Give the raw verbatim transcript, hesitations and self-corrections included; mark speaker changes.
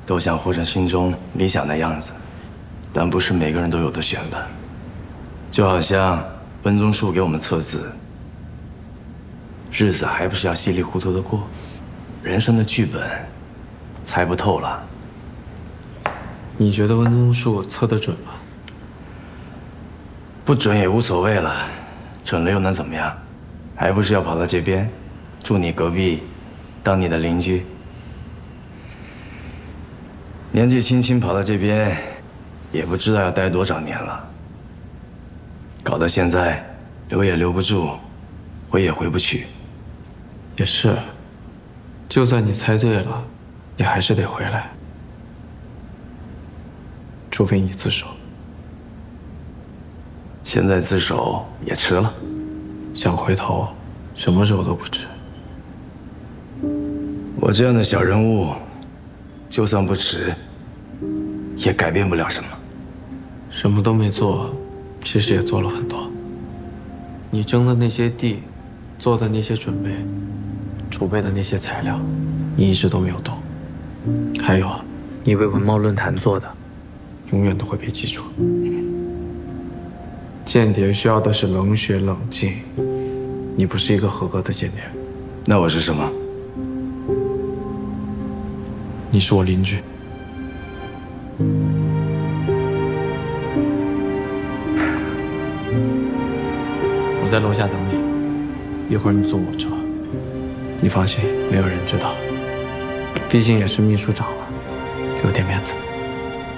Speaker 1: 都想活成心中理想的样子，但不是每个人都有的选的。就好像温宗树给我们测字，日子还不是要稀里糊涂的过，人生的剧本猜不透了。
Speaker 2: 你觉得温宗树测得准吗？
Speaker 1: 不准也无所谓了，准了又能怎么样？还不是要跑到这边，住你隔壁，当你的邻居。年纪轻轻跑到这边，也不知道要待多少年了。搞到现在，留也留不住，回也回不去。
Speaker 2: 也是，就算你猜对了，你还是得回来，除非你自首。
Speaker 1: 现在自首也迟了。
Speaker 2: 想回头，什么时候都不迟。
Speaker 1: 我这样的小人物，就算不迟，也改变不了什么。
Speaker 2: 什么都没做，其实也做了很多。你征的那些地，做的那些准备，储备的那些材料，你一直都没有动。还有，你为文茂论坛做的，永远都会被记住。间谍需要的是冷血冷静，你不是一个合格的间谍。
Speaker 1: 那我是什么？
Speaker 2: 你是我邻居。我在楼下等你，一会儿你坐我车。你放心，没有人知道。毕竟也是秘书长了，给我点面子。